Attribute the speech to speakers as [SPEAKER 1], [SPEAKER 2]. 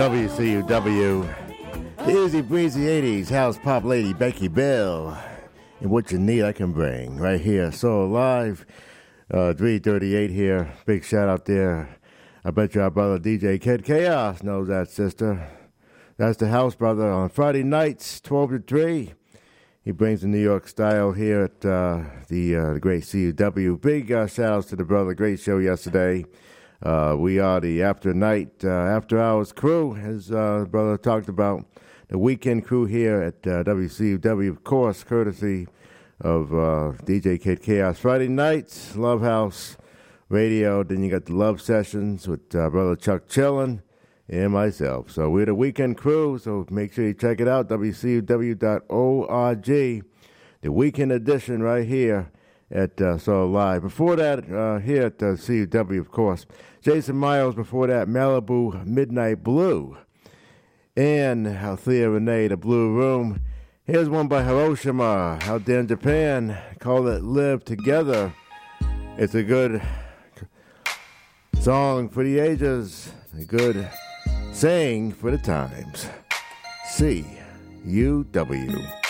[SPEAKER 1] WCUW, the easy breezy 80s house pop lady Becky Bell, and what you need I can bring right here. So live, 3:38 here. Big shout out there. I bet you our brother DJ Kid Chaos knows that, sister. That's the house brother on Friday nights, 12 to 3. He brings the New York style here at the great CUW. Big shout outs to the brother. Great show yesterday. We are the after hours crew, as brother talked about. The weekend crew here at WCUW, of course, courtesy of DJ Kid Chaos. Friday nights, Love House Radio. Then you got the Love Sessions with brother Chuck Chillin and myself. So we're the weekend crew, so make sure you check it out, WCUW.org. The weekend edition right here at So Live. Before that, here at CUW, of course, Jason Miles. Before that, Malibu Midnight Blue. And Althea Renee, The Blue Room. Here's one by Hiroshima out there in Japan. Call it Live Together. It's a good song for the ages. A good saying for the times. CUW.